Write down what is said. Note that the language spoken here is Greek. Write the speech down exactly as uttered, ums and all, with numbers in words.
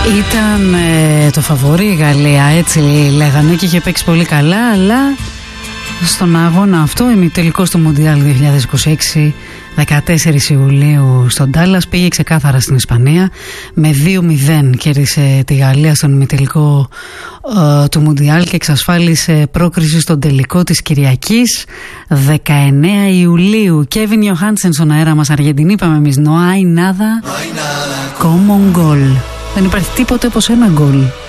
Ήταν ε, το φαβορί η Γαλλία, έτσι λέγανε, και είχε παίξει πολύ καλά, αλλά στον αγώνα αυτό, ημιτελικός του Μουντιάλ δύο χιλιάδες είκοσι έξι, δεκατέσσερις Ιουλίου στον Ντάλλας, πήγε ξεκάθαρα στην Ισπανία. Με δύο μηδέν κέρδισε τη Γαλλία στον ημιτελικό ε, του Μουντιάλ και εξασφάλισε πρόκριση στον τελικό της Κυριακής δεκαεννέα Ιουλίου. Κέβιν Ιοχάνσεν στον αέρα μας, Αργεντινή, είπαμε εμείς. No hay nada como un gol. Δεν υπάρχει τίποτε όπως ένα γκολ.